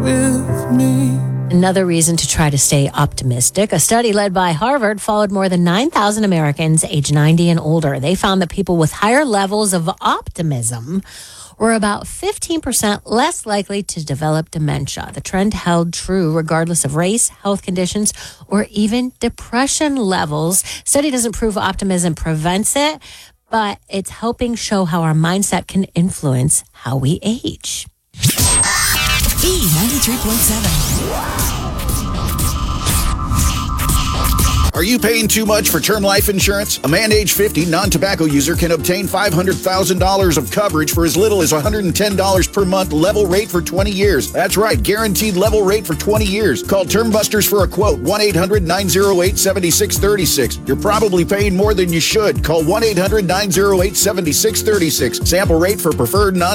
with me. Another reason to try to stay optimistic. A study led by Harvard followed more than 9,000 Americans age 90 and older. They found that people with higher levels of optimism were about 15% less likely to develop dementia. The trend held true regardless of race, health conditions, or even depression levels. Study doesn't prove optimism prevents it, but it's helping show how our mindset can influence how we age. B93.7. Are you paying too much for term life insurance? A man age 50, non-tobacco user can obtain $500,000 of coverage for as little as $110 per month, level rate for 20 years. That's right, guaranteed level rate for 20 years. Call Term Busters for a quote, 1-800-908-7636. You're probably paying more than you should. Call 1-800-908-7636. Sample rate for preferred non